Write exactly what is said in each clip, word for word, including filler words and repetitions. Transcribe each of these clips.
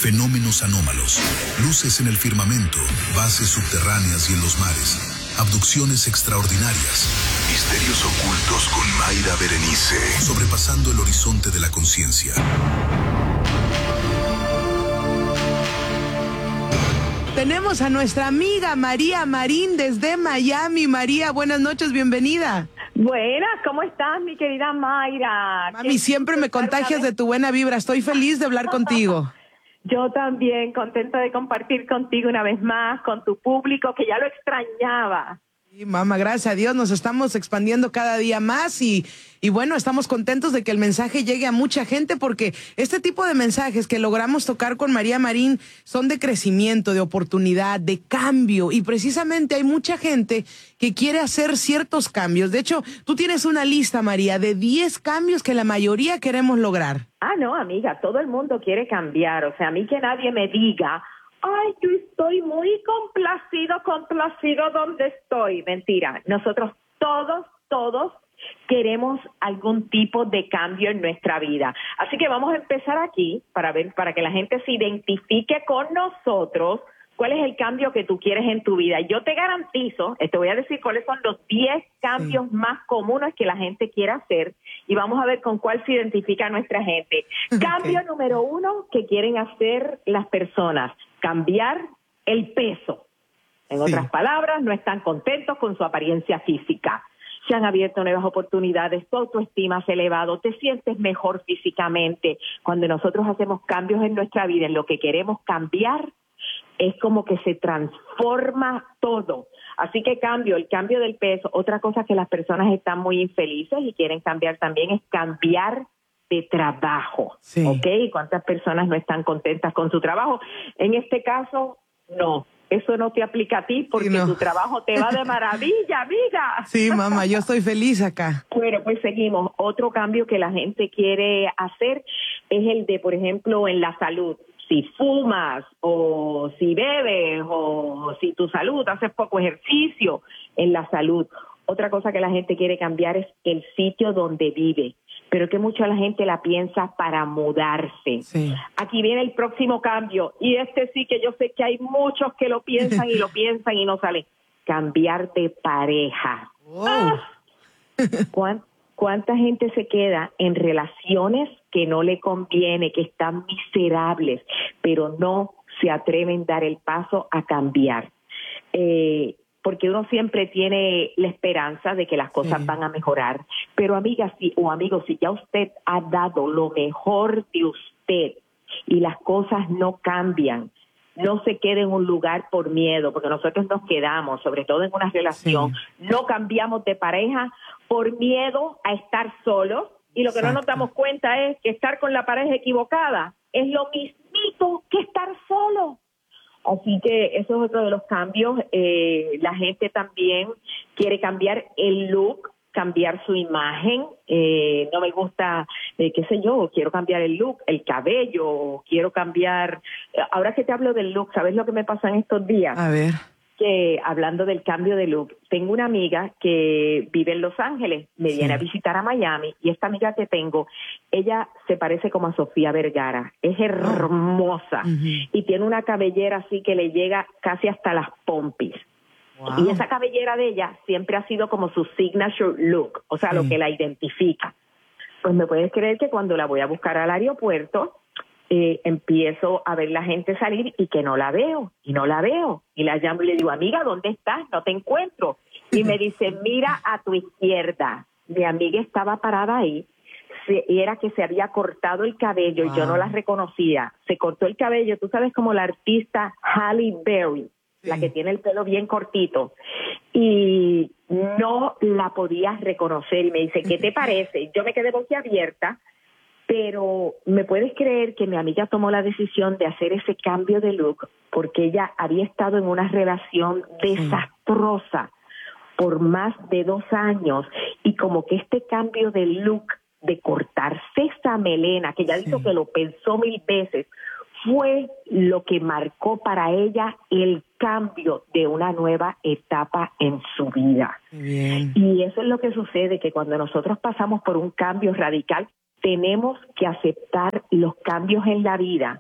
fenómenos anómalos, luces en el firmamento, bases subterráneas y en los mares, abducciones extraordinarias, misterios ocultos con Mayra Berenice, sobrepasando el horizonte de la conciencia. Tenemos a nuestra amiga María Marín desde Miami. María, buenas noches, bienvenida. Buenas, ¿cómo estás, mi querida Mayra? Mami, siempre me contagias de tu buena vibra. Estoy feliz de hablar contigo. Yo también, contenta de compartir contigo una vez más, con tu público, que ya lo extrañaba. Sí, mamá, gracias a Dios, nos estamos expandiendo cada día más y, y bueno, estamos contentos de que el mensaje llegue a mucha gente porque este tipo de mensajes que logramos tocar con María Marín son de crecimiento, de oportunidad, de cambio y precisamente hay mucha gente que quiere hacer ciertos cambios. De hecho, tú tienes una lista, María, de diez cambios que la mayoría queremos lograr. Ah, no, amiga, todo el mundo quiere cambiar, o sea, a mí que nadie me diga... Ay, yo estoy muy complacido, complacido donde estoy. Mentira, nosotros todos, todos queremos algún tipo de cambio en nuestra vida. Así que vamos a empezar aquí para ver, para que la gente se identifique con nosotros cuál es el cambio que tú quieres en tu vida. Yo te garantizo, te voy a decir cuáles son los diez cambios sí. más comunes que la gente quiere hacer y vamos a ver con cuál se identifica nuestra gente. Okay. Cambio número uno que quieren hacer las personas. Cambiar el peso. En sí. otras palabras, no están contentos con su apariencia física. Se han abierto nuevas oportunidades, tu autoestima se ha elevado, te sientes mejor físicamente. Cuando nosotros hacemos cambios en nuestra vida, en lo que queremos cambiar, es como que se transforma todo. Así que cambio, el cambio del peso. Otra cosa que las personas están muy infelices y quieren cambiar también es cambiar de trabajo, sí. ¿ok? ¿Cuántas personas no están contentas con su trabajo? En este caso, no. Eso no te aplica a ti porque sí, no. tu trabajo te va de maravilla, amiga. Sí, mamá, yo estoy feliz acá. Bueno, pues seguimos. Otro cambio que la gente quiere hacer es el de, por ejemplo, en la salud. Si fumas o si bebes o si tu salud, haces poco ejercicio en la salud. Otra cosa que la gente quiere cambiar es el sitio donde vive. Pero que mucha la gente la piensa para mudarse. Sí. Aquí viene el próximo cambio, y este sí que yo sé que hay muchos que lo piensan y lo piensan y no salen. Cambiar de pareja. Wow. ¡Ah! ¿Cuán, ¿Cuánta gente se queda en relaciones que no le conviene, que están miserables, pero no se atreven a dar el paso a cambiar? Eh... porque uno siempre tiene la esperanza de que las cosas sí. van a mejorar. Pero amigas si, o amigos, si ya usted ha dado lo mejor de usted y las cosas no cambian, no se quede en un lugar por miedo, porque nosotros nos quedamos, sobre todo en una relación, sí. no cambiamos de pareja por miedo a estar solos, y lo que Exacto. no nos damos cuenta es que estar con la pareja equivocada es lo mismito que estar solo. Así que eso es otro de los cambios. Eh, la gente también quiere cambiar el look, cambiar su imagen. Eh, no me gusta, eh, qué sé yo, quiero cambiar el look, el cabello, quiero cambiar... Ahora que te hablo del look, ¿sabes lo que me pasa en estos días? A ver. Que hablando del cambio de look, tengo una amiga que vive en Los Ángeles, me sí. viene a visitar a Miami, y esta amiga que tengo, ella se parece como a Sofía Vergara, es hermosa, oh. uh-huh. y tiene una cabellera así que le llega casi hasta las pompis. Wow. Y esa cabellera de ella siempre ha sido como su signature look, o sea, sí. lo que la identifica. Pues me puedes creer que cuando la voy a buscar al aeropuerto, Eh, empiezo a ver la gente salir y que no la veo, y no la veo. Y la llamo y le digo, amiga, ¿dónde estás? No te encuentro. Y me dice, mira a tu izquierda. Mi amiga estaba parada ahí, se, y era que se había cortado el cabello, wow. y yo no la reconocía. Se cortó el cabello, tú sabes, como la artista Halle Berry, sí. la que tiene el pelo bien cortito. Y no la podía reconocer. Y me dice, ¿qué te parece? Yo me quedé boquiabierta. Pero me puedes creer que mi amiga tomó la decisión de hacer ese cambio de look porque ella había estado en una relación desastrosa por más de dos años y como que este cambio de look, de cortarse esa melena, que ella sí. dijo que lo pensó mil veces, fue lo que marcó para ella el cambio de una nueva etapa en su vida. Bien. Y eso es lo que sucede, que cuando nosotros pasamos por un cambio radical, tenemos que aceptar los cambios en la vida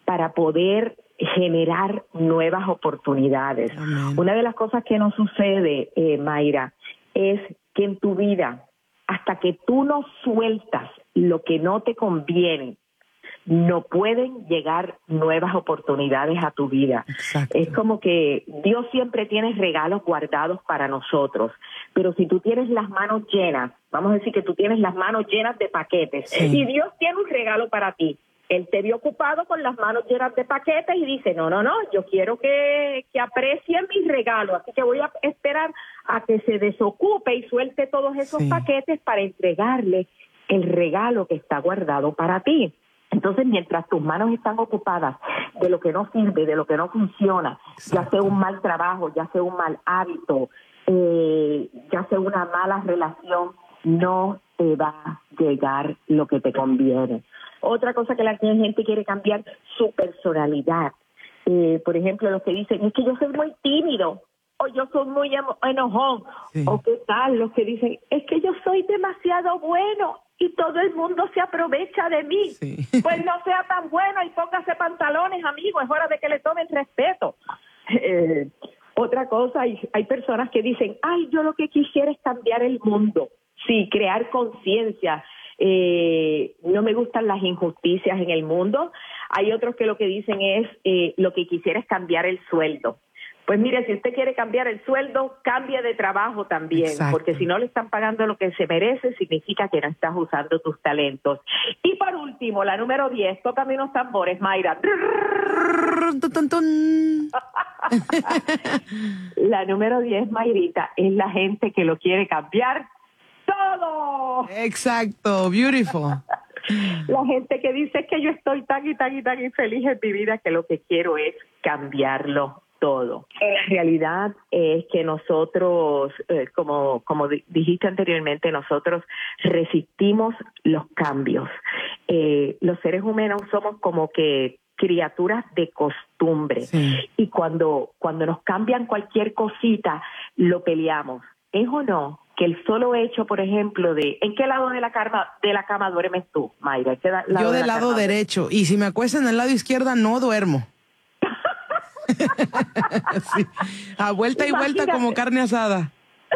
para poder generar nuevas oportunidades. Amén. Una de las cosas que nos sucede, eh, Mayra, es que en tu vida, hasta que tú no sueltas lo que no te conviene, no pueden llegar nuevas oportunidades a tu vida. Exacto. Es como que Dios siempre tiene regalos guardados para nosotros, pero si tú tienes las manos llenas, vamos a decir que tú tienes las manos llenas de paquetes, sí. y Dios tiene un regalo para ti. Él te vio ocupado con las manos llenas de paquetes y dice, no, no, no, yo quiero que, que aprecien mis regalos, así que voy a esperar a que se desocupe y suelte todos esos sí. paquetes para entregarle el regalo que está guardado para ti. Entonces, mientras tus manos están ocupadas de lo que no sirve, de lo que no funciona, Exacto. ya sea un mal trabajo, ya sea un mal hábito, eh, ya sea una mala relación, no te va a llegar lo que te conviene. Otra cosa que la gente quiere cambiar, su personalidad. Eh, por ejemplo, los que dicen, es que yo soy muy tímido, o yo soy muy enojón, sí. o qué tal, los que dicen, es que yo soy demasiado bueno y todo el mundo se aprovecha de mí. Sí. Pues no sea tan bueno y póngase pantalones, amigo, es hora de que le tomen respeto. Eh, otra cosa, hay, hay personas que dicen, ay, yo lo que quisiera es cambiar el mundo. Sí, crear conciencia. Eh, no me gustan las injusticias en el mundo. Hay otros que lo que dicen es, eh, lo que quisiera es cambiar el sueldo. Pues mire, si usted quiere cambiar el sueldo, cambie de trabajo también, Exacto. porque si no le están pagando lo que se merece, significa que no estás usando tus talentos. Y por último, la número diez, tócame unos tambores, Mayra. La número diez, Mayrita, es la gente que lo quiere cambiar todo. Exacto, beautiful. La gente que dice que yo estoy tan y tan y tan infeliz en mi vida que lo que quiero es cambiarlo todo. La realidad es que nosotros, eh, como, como dijiste anteriormente, nosotros resistimos los cambios. Eh, los seres humanos somos como que criaturas de costumbre, sí. y cuando, cuando nos cambian cualquier cosita, lo peleamos. ¿Es o no que el solo hecho, por ejemplo, de ¿en qué lado de la cama, de la cama duermes tú, Mayra? ¿En qué lado Yo de del la lado cama derecho, y si me acuesto en el lado izquierdo no duermo. Sí. A vuelta y Imagínate. vuelta como carne asada.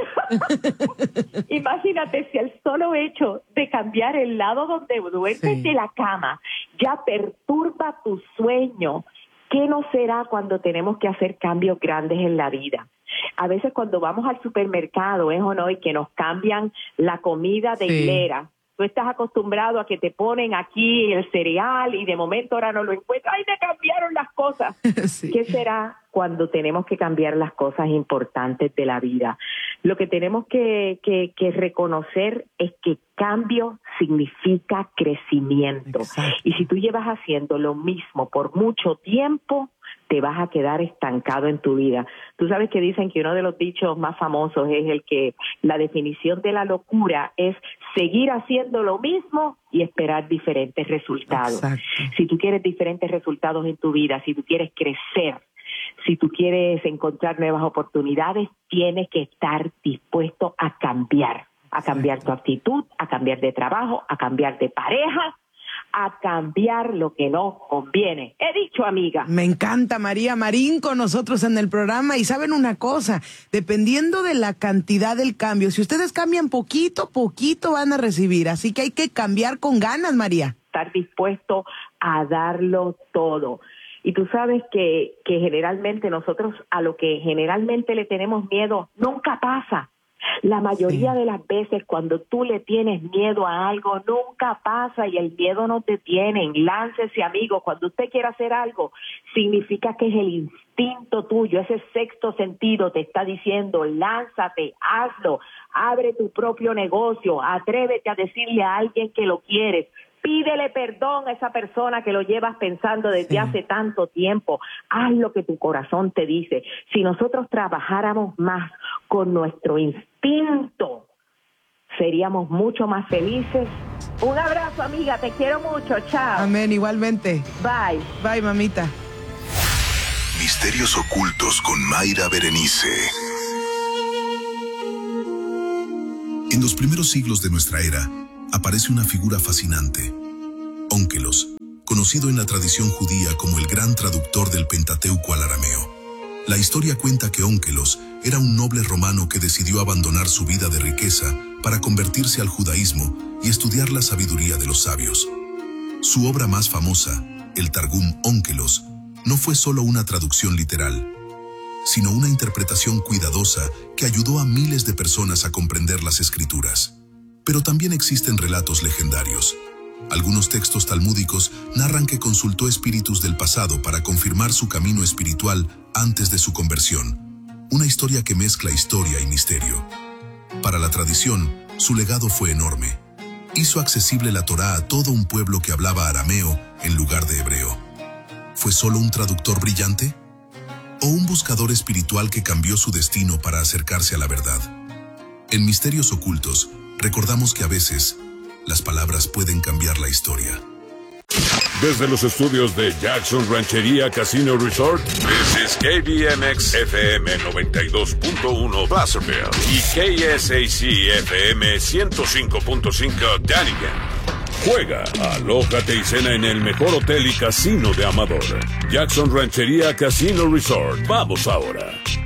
Imagínate si el solo hecho de cambiar el lado donde duermes sí. de la cama ya perturba tu sueño. ¿Qué no será cuando tenemos que hacer cambios grandes en la vida? A veces cuando vamos al supermercado, ¿es o no? Y que nos cambian la comida de sí. hilera. Tú estás acostumbrado a que te ponen aquí el cereal y de momento ahora no lo encuentras. ¡Ay, me cambiaron las cosas! Sí. ¿Qué será cuando tenemos que cambiar las cosas importantes de la vida? Lo que tenemos que, que, que reconocer es que cambio significa crecimiento. Exacto. Y si tú llevas haciendo lo mismo por mucho tiempo, te vas a quedar estancado en tu vida. Tú sabes que dicen que uno de los dichos más famosos es el que la definición de la locura es seguir haciendo lo mismo y esperar diferentes resultados. Exacto. Si tú quieres diferentes resultados en tu vida, si tú quieres crecer, si tú quieres encontrar nuevas oportunidades, tienes que estar dispuesto a cambiar, a cambiar tu actitud, a cambiar de trabajo, a cambiar de pareja, a cambiar lo que no conviene. He dicho, amiga. Me encanta María Marín con nosotros en el programa. Y saben una cosa, dependiendo de la cantidad del cambio, si ustedes cambian poquito, poquito van a recibir. Así que hay que cambiar con ganas, María. Estar dispuesto a darlo todo. Y tú sabes que, que generalmente nosotros a lo que generalmente le tenemos miedo nunca pasa. La mayoría sí. de las veces cuando tú le tienes miedo a algo, nunca pasa y el miedo no te tiene. Láncese, amigo. Cuando usted quiera hacer algo, significa que es el instinto tuyo, ese sexto sentido te está diciendo, lánzate, hazlo, abre tu propio negocio, atrévete a decirle a alguien que lo quieres. Pídele perdón a esa persona que lo llevas pensando desde sí. hace tanto tiempo. Haz lo que tu corazón te dice. Si nosotros trabajáramos más con nuestro instinto, seríamos mucho más felices. Un abrazo, amiga. Te quiero mucho. Chao. Amén, igualmente. Bye. Bye, mamita. Misterios ocultos con Mayra Berenice. En los primeros siglos de nuestra era, aparece una figura fascinante, Ónkelos, conocido en la tradición judía como el gran traductor del Pentateuco al arameo. La historia cuenta que Ónkelos era un noble romano que decidió abandonar su vida de riqueza para convertirse al judaísmo y estudiar la sabiduría de los sabios. Su obra más famosa, el Targum Ónkelos, no fue solo una traducción literal, sino una interpretación cuidadosa que ayudó a miles de personas a comprender las escrituras. Pero también existen relatos legendarios. Algunos textos talmúdicos narran que consultó espíritus del pasado para confirmar su camino espiritual antes de su conversión, una historia que mezcla historia y misterio. Para la tradición, su legado fue enorme. Hizo accesible la Torá a todo un pueblo que hablaba arameo en lugar de hebreo. ¿Fue solo un traductor brillante? ¿O un buscador espiritual que cambió su destino para acercarse a la verdad? En Misterios Ocultos, recordamos que a veces las palabras pueden cambiar la historia. Desde los estudios de Jackson Ranchería Casino Resort, this is K B M X F M noventa y dos punto uno Placerville y K S A C F M ciento cinco punto cinco Dunnigan. Juega, alójate y cena en el mejor hotel y casino de Amador. Jackson Ranchería Casino Resort. Vamos ahora.